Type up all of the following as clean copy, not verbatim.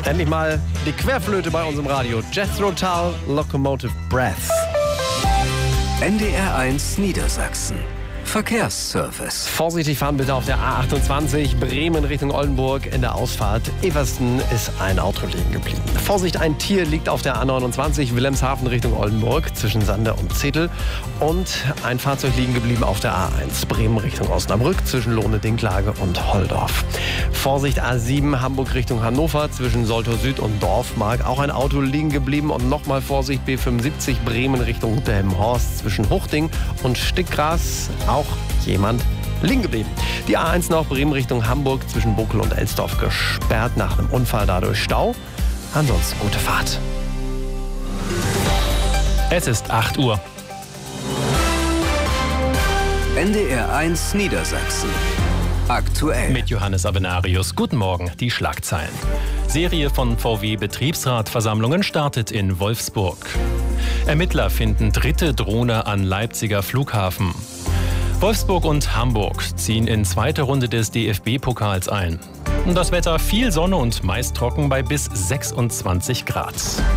Endlich mal die Querflöte bei uns im Radio. Jethro Tull, Locomotive Breath. NDR1 Niedersachsen. Verkehrsservice. Vorsichtig fahren bitte auf der A28 Bremen Richtung Oldenburg. In der Ausfahrt Eversten ist ein Auto liegen geblieben. Vorsicht, ein Tier liegt auf der A29 Wilhelmshaven Richtung Oldenburg zwischen Sande und Zedel. Und ein Fahrzeug liegen geblieben auf der A1 Bremen Richtung Osnabrück zwischen Lohne-Dinklage und Holdorf. Vorsicht, A7 Hamburg Richtung Hannover zwischen Soltau Süd und Dorfmark. Auch ein Auto liegen geblieben. Und nochmal Vorsicht, B75 Bremen Richtung Delmenhorst zwischen Huchting und Stickgras. Auch jemand liegen geblieben. Die A1 nach Bremen Richtung Hamburg zwischen Buckel und Elsdorf gesperrt nach einem Unfall, dadurch Stau. Ansonsten gute Fahrt. Es ist 8 Uhr. NDR1 Niedersachsen. Aktuell. Mit Johannes Avenarius. Guten Morgen, die Schlagzeilen. Serie von VW-Betriebsratversammlungen startet in Wolfsburg. Ermittler finden dritte Drohne an Leipziger Flughafen. Wolfsburg und Hamburg ziehen in zweite Runde des DFB-Pokals ein. Das Wetter viel Sonne und meist trocken bei bis 26 Grad.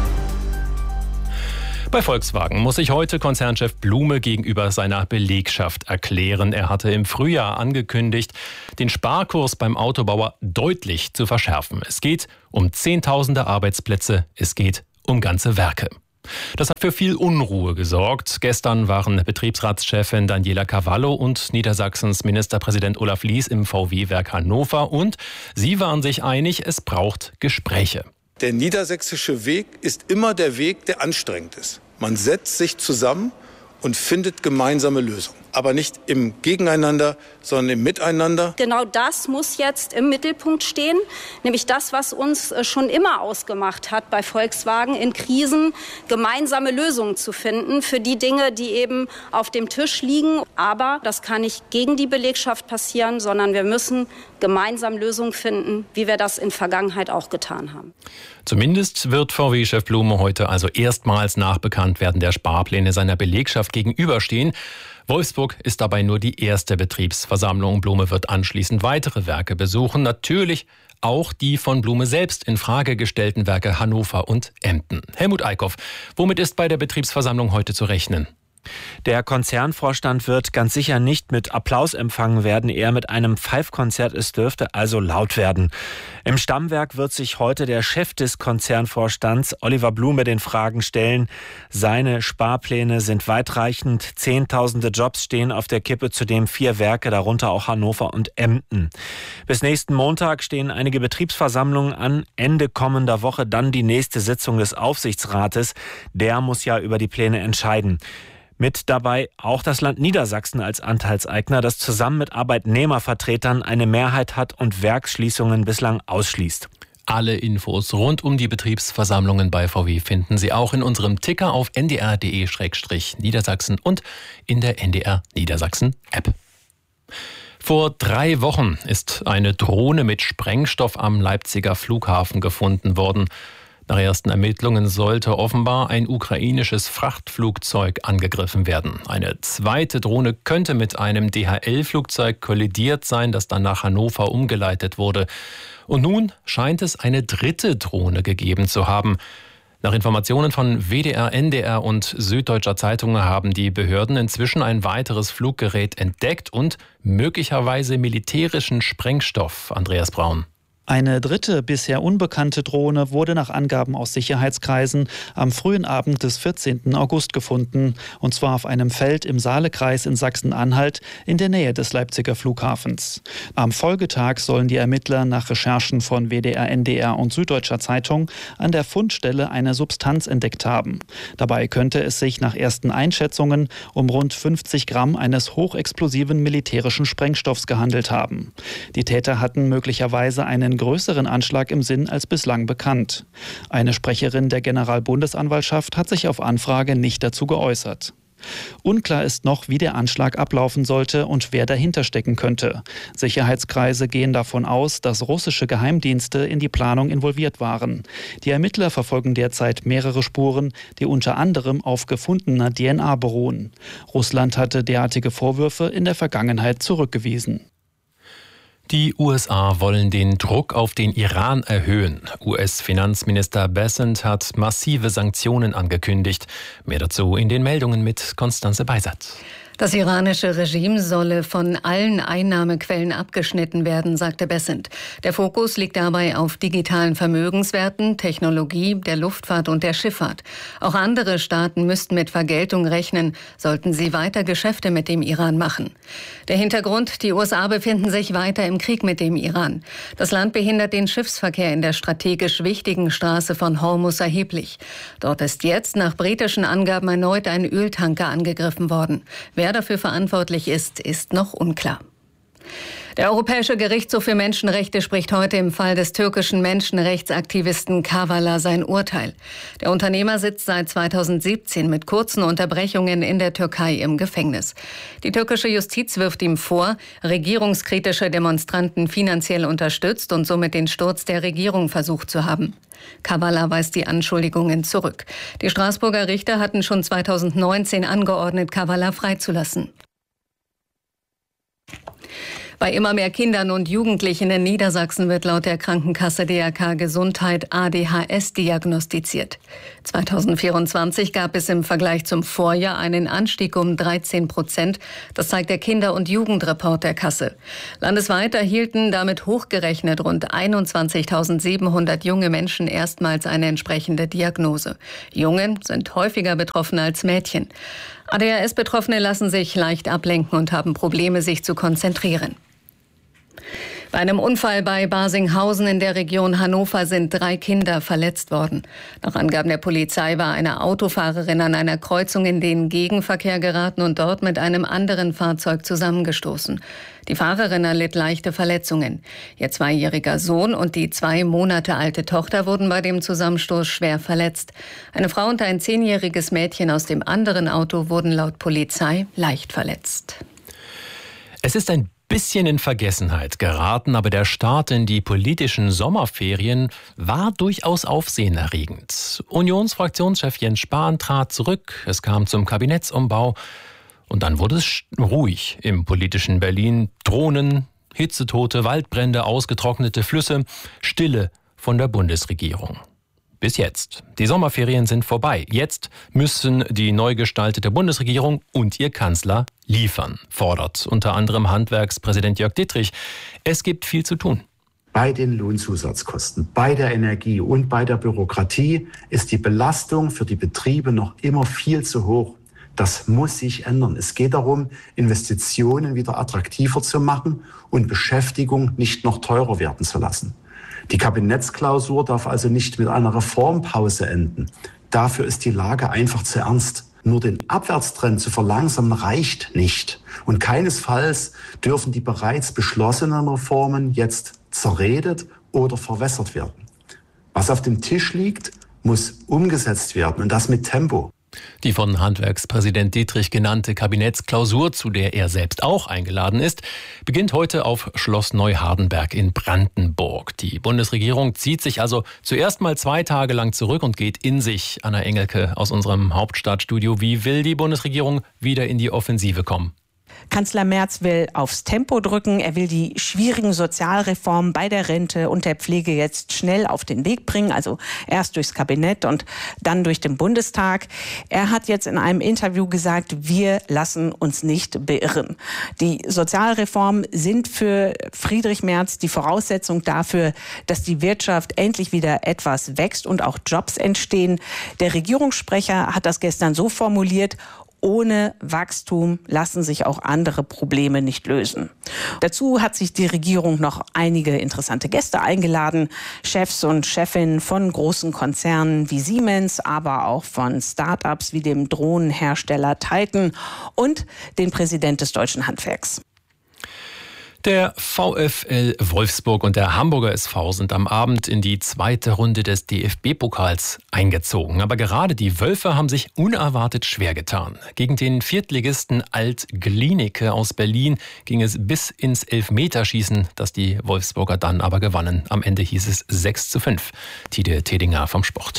Bei Volkswagen muss sich heute Konzernchef Blume gegenüber seiner Belegschaft erklären. Er hatte im Frühjahr angekündigt, den Sparkurs beim Autobauer deutlich zu verschärfen. Es geht um Zehntausende Arbeitsplätze, es geht um ganze Werke. Das hat für viel Unruhe gesorgt. Gestern waren Betriebsratschefin Daniela Cavallo und Niedersachsens Ministerpräsident Olaf Lies im VW-Werk Hannover. Und sie waren sich einig, es braucht Gespräche. Der niedersächsische Weg ist immer der Weg, der anstrengend ist. Man setzt sich zusammen und findet gemeinsame Lösungen. Aber nicht im Gegeneinander, sondern im Miteinander. Genau das muss jetzt im Mittelpunkt stehen, nämlich das, was uns schon immer ausgemacht hat bei Volkswagen, in Krisen gemeinsame Lösungen zu finden für die Dinge, die eben auf dem Tisch liegen. Aber das kann nicht gegen die Belegschaft passieren, sondern wir müssen gemeinsam Lösungen finden, wie wir das in Vergangenheit auch getan haben. Zumindest wird VW-Chef Blume heute also erstmals nach Bekanntwerden der Sparpläne seiner Belegschaft gegenüberstehen. Wolfsburg ist dabei nur die erste Betriebsversammlung. Blume wird anschließend weitere Werke besuchen. Natürlich auch die von Blume selbst in Frage gestellten Werke Hannover und Emden. Helmut Eickhoff, womit ist bei der Betriebsversammlung heute zu rechnen? Der Konzernvorstand wird ganz sicher nicht mit Applaus empfangen werden, eher mit einem Pfeifkonzert. Es dürfte also laut werden. Im Stammwerk wird sich heute der Chef des Konzernvorstands, Oliver Blume, den Fragen stellen. Seine Sparpläne sind weitreichend. Zehntausende Jobs stehen auf der Kippe, zudem 4 Werke, darunter auch Hannover und Emden. Bis nächsten Montag stehen einige Betriebsversammlungen an. Ende kommender Woche dann die nächste Sitzung des Aufsichtsrates. Der muss ja über die Pläne entscheiden. Mit dabei auch das Land Niedersachsen als Anteilseigner, das zusammen mit Arbeitnehmervertretern eine Mehrheit hat und Werksschließungen bislang ausschließt. Alle Infos rund um die Betriebsversammlungen bei VW finden Sie auch in unserem Ticker auf ndr.de/Niedersachsen und in der NDR Niedersachsen App. Vor 3 Wochen ist eine Drohne mit Sprengstoff am Leipziger Flughafen gefunden worden. Nach ersten Ermittlungen sollte offenbar ein ukrainisches Frachtflugzeug angegriffen werden. Eine zweite Drohne könnte mit einem DHL-Flugzeug kollidiert sein, das dann nach Hannover umgeleitet wurde. Und nun scheint es eine dritte Drohne gegeben zu haben. Nach Informationen von WDR, NDR und Süddeutscher Zeitung haben die Behörden inzwischen ein weiteres Fluggerät entdeckt und möglicherweise militärischen Sprengstoff. Andreas Braun. Eine dritte, bisher unbekannte Drohne wurde nach Angaben aus Sicherheitskreisen am frühen Abend des 14. August gefunden, und zwar auf einem Feld im Saalekreis in Sachsen-Anhalt in der Nähe des Leipziger Flughafens. Am Folgetag sollen die Ermittler nach Recherchen von WDR, NDR und Süddeutscher Zeitung an der Fundstelle eine Substanz entdeckt haben. Dabei könnte es sich nach ersten Einschätzungen um rund 50 Gramm eines hochexplosiven militärischen Sprengstoffs gehandelt haben. Die Täter hatten möglicherweise einen größeren Anschlag im Sinn als bislang bekannt. Eine Sprecherin der Generalbundesanwaltschaft hat sich auf Anfrage nicht dazu geäußert. Unklar ist noch, wie der Anschlag ablaufen sollte und wer dahinter stecken könnte. Sicherheitskreise gehen davon aus, dass russische Geheimdienste in die Planung involviert waren. Die Ermittler verfolgen derzeit mehrere Spuren, die unter anderem auf gefundener DNA beruhen. Russland hatte derartige Vorwürfe in der Vergangenheit zurückgewiesen. Die USA wollen den Druck auf den Iran erhöhen. US-Finanzminister Bessent hat massive Sanktionen angekündigt. Mehr dazu in den Meldungen mit Konstanze Beisatz. Das iranische Regime solle von allen Einnahmequellen abgeschnitten werden, sagte Bessent. Der Fokus liegt dabei auf digitalen Vermögenswerten, Technologie, der Luftfahrt und der Schifffahrt. Auch andere Staaten müssten mit Vergeltung rechnen, sollten sie weiter Geschäfte mit dem Iran machen. Der Hintergrund: Die USA befinden sich weiter im Krieg mit dem Iran. Das Land behindert den Schiffsverkehr in der strategisch wichtigen Straße von Hormuz erheblich. Dort ist jetzt nach britischen Angaben erneut ein Öltanker angegriffen worden. Wer dafür verantwortlich ist, ist noch unklar. Der Europäische Gerichtshof für Menschenrechte spricht heute im Fall des türkischen Menschenrechtsaktivisten Kavala sein Urteil. Der Unternehmer sitzt seit 2017 mit kurzen Unterbrechungen in der Türkei im Gefängnis. Die türkische Justiz wirft ihm vor, regierungskritische Demonstranten finanziell unterstützt und somit den Sturz der Regierung versucht zu haben. Kavala weist die Anschuldigungen zurück. Die Straßburger Richter hatten schon 2019 angeordnet, Kavala freizulassen. Bei immer mehr Kindern und Jugendlichen in Niedersachsen wird laut der Krankenkasse DRK Gesundheit ADHS diagnostiziert. 2024 gab es im Vergleich zum Vorjahr einen Anstieg um 13%. Das zeigt der Kinder- und Jugendreport der Kasse. Landesweit erhielten damit hochgerechnet rund 21.700 junge Menschen erstmals eine entsprechende Diagnose. Jungen sind häufiger betroffen als Mädchen. ADHS-Betroffene lassen sich leicht ablenken und haben Probleme, sich zu konzentrieren. Bei einem Unfall bei Barsinghausen in der Region Hannover sind 3 Kinder verletzt worden. Nach Angaben der Polizei war eine Autofahrerin an einer Kreuzung in den Gegenverkehr geraten und dort mit einem anderen Fahrzeug zusammengestoßen. Die Fahrerin erlitt leichte Verletzungen. Ihr 2-jähriger Sohn und die 2 Monate alte Tochter wurden bei dem Zusammenstoß schwer verletzt. Eine Frau und ein 10-jähriges Mädchen aus dem anderen Auto wurden laut Polizei leicht verletzt. Es ist ein bisschen in Vergessenheit geraten, aber der Start in die politischen Sommerferien war durchaus aufsehenerregend. Unionsfraktionschef Jens Spahn trat zurück, es kam zum Kabinettsumbau und dann wurde es ruhig im politischen Berlin. Drohnen, Hitzetote, Waldbrände, ausgetrocknete Flüsse, Stille von der Bundesregierung. Bis jetzt. Die Sommerferien sind vorbei. Jetzt müssen die neu gestaltete Bundesregierung und ihr Kanzler liefern, fordert unter anderem Handwerkspräsident Jörg Dittrich. Es gibt viel zu tun. Bei den Lohnzusatzkosten, bei der Energie und bei der Bürokratie ist die Belastung für die Betriebe noch immer viel zu hoch. Das muss sich ändern. Es geht darum, Investitionen wieder attraktiver zu machen und Beschäftigung nicht noch teurer werden zu lassen. Die Kabinettsklausur darf also nicht mit einer Reformpause enden. Dafür ist die Lage einfach zu ernst. Nur den Abwärtstrend zu verlangsamen reicht nicht. Und keinesfalls dürfen die bereits beschlossenen Reformen jetzt zerredet oder verwässert werden. Was auf dem Tisch liegt, muss umgesetzt werden und das mit Tempo. Die von Handwerkspräsident Dittrich genannte Kabinettsklausur, zu der er selbst auch eingeladen ist, beginnt heute auf Schloss Neuhardenberg in Brandenburg. Die Bundesregierung zieht sich also zuerst mal 2 Tage lang zurück und geht in sich. Anna Engelke aus unserem Hauptstadtstudio. Wie will die Bundesregierung wieder in die Offensive kommen? Kanzler Merz will aufs Tempo drücken. Er will die schwierigen Sozialreformen bei der Rente und der Pflege jetzt schnell auf den Weg bringen. Also erst durchs Kabinett und dann durch den Bundestag. Er hat jetzt in einem Interview gesagt, wir lassen uns nicht beirren. Die Sozialreformen sind für Friedrich Merz die Voraussetzung dafür, dass die Wirtschaft endlich wieder etwas wächst und auch Jobs entstehen. Der Regierungssprecher hat das gestern so formuliert: Ohne Wachstum lassen sich auch andere Probleme nicht lösen. Dazu hat sich die Regierung noch einige interessante Gäste eingeladen. Chefs und Chefinnen von großen Konzernen wie Siemens, aber auch von Start-ups wie dem Drohnenhersteller Titan und den Präsident des Deutschen Handwerks. Der VfL Wolfsburg und der Hamburger SV sind am Abend in die 2. Runde des DFB-Pokals eingezogen. Aber gerade die Wölfe haben sich unerwartet schwer getan. Gegen den Viertligisten Alt-Glienicke aus Berlin ging es bis ins Elfmeterschießen, das die Wolfsburger dann aber gewannen. Am Ende hieß es 6:5. Tide Tedinger vom Sport.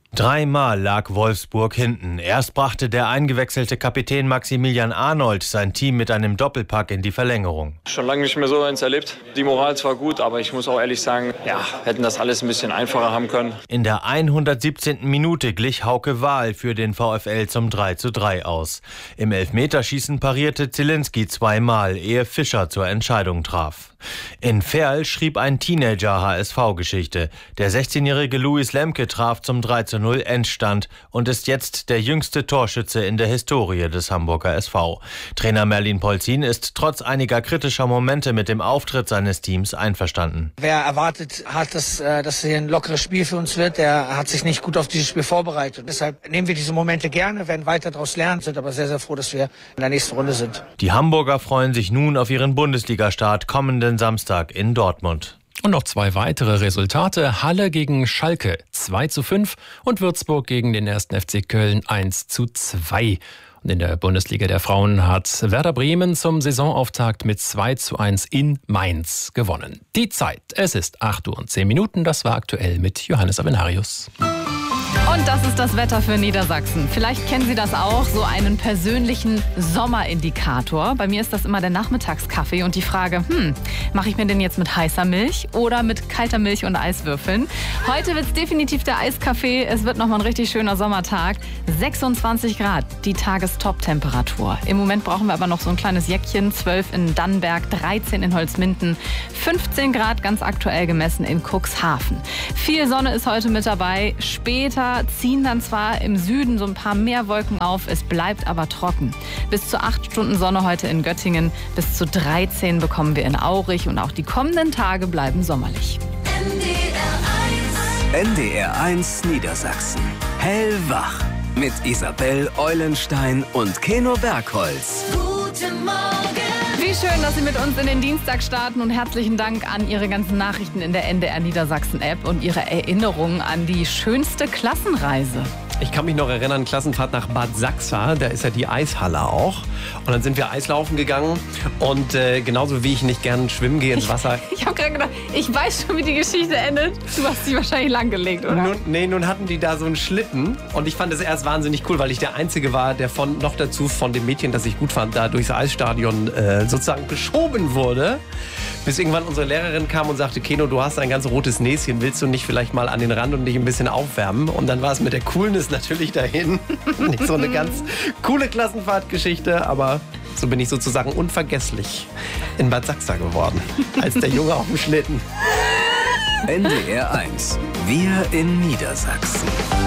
Dreimal lag Wolfsburg hinten. Erst brachte der eingewechselte Kapitän Maximilian Arnold sein Team mit einem Doppelpack in die Verlängerung. Schon lange nicht mehr so eins erlebt. Die Moral zwar gut, aber ich muss auch ehrlich sagen, hätten das alles ein bisschen einfacher haben können. In der 117. Minute glich Hauke Wahl für den VfL zum 3:3 aus. Im Elfmeterschießen parierte Zielinski zweimal, ehe Fischer zur Entscheidung traf. In Verl schrieb ein Teenager HSV-Geschichte. Der 16-jährige Luis Lemke traf zum 3:0 Endstand und ist jetzt der jüngste Torschütze in der Historie des Hamburger SV. Trainer Merlin Polzin ist trotz einiger kritischer Momente mit dem Auftritt seines Teams einverstanden. Wer erwartet hat, dass hier ein lockeres Spiel für uns wird, der hat sich nicht gut auf dieses Spiel vorbereitet. Deshalb nehmen wir diese Momente gerne, werden weiter daraus lernen, sind aber sehr, sehr froh, dass wir in der nächsten Runde sind. Die Hamburger freuen sich nun auf ihren Bundesligastart kommenden Samstag in Dortmund. Und noch 2 weitere Resultate. Halle gegen Schalke 2:5 und Würzburg gegen den 1. FC Köln 1:2. Und in der Bundesliga der Frauen hat Werder Bremen zum Saisonauftakt mit 2:1 in Mainz gewonnen. Die Zeit, es ist 8:10 Uhr. Das war aktuell mit Johannes Avenarius. Und das ist das Wetter für Niedersachsen. Vielleicht kennen Sie das auch, so einen persönlichen Sommerindikator. Bei mir ist das immer der Nachmittagskaffee und die Frage, mache ich mir den jetzt mit heißer Milch oder mit kalter Milch und Eiswürfeln? Heute wird es definitiv der Eiskaffee. Es wird nochmal ein richtig schöner Sommertag. 26 Grad, die Tagestop-Temperatur. Im Moment brauchen wir aber noch so ein kleines Jäckchen. 12 in Dannenberg, 13 in Holzminden, 15 Grad ganz aktuell gemessen in Cuxhaven. Viel Sonne ist heute mit dabei. Später ziehen dann zwar im Süden so ein paar mehr Wolken auf, es bleibt aber trocken. Bis zu 8 Stunden Sonne heute in Göttingen, bis zu 13 bekommen wir in Aurich und auch die kommenden Tage bleiben sommerlich. NDR1 Niedersachsen. Hellwach mit Isabel Eulenstein und Keno Bergholz. Guten Morgen. Wie schön, dass Sie mit uns in den Dienstag starten und herzlichen Dank an Ihre ganzen Nachrichten in der NDR Niedersachsen App und Ihre Erinnerungen an die schönste Klassenreise. Ich kann mich noch erinnern, Klassenfahrt nach Bad Sachsa, da ist ja die Eishalle auch. Und dann sind wir Eislaufen gegangen und genauso wie ich nicht gern schwimmen gehe ins Wasser. Ich habe gerade gedacht, ich weiß schon, wie die Geschichte endet. Du hast sie wahrscheinlich langgelegt, oder? Nun hatten die da so einen Schlitten und ich fand es erst wahnsinnig cool, weil ich der Einzige war, der noch dazu von dem Mädchen, das ich gut fand, da durchs Eisstadion sozusagen geschoben wurde. Bis irgendwann unsere Lehrerin kam und sagte, Keno, du hast ein ganz rotes Näschen, willst du nicht vielleicht mal an den Rand und dich ein bisschen aufwärmen? Und dann war es mit der Coolness natürlich dahin. Nicht so eine ganz coole Klassenfahrtgeschichte, aber so bin ich sozusagen unvergesslich in Bad Sachsa geworden, als der Junge auf dem Schlitten. NDR1, wir in Niedersachsen.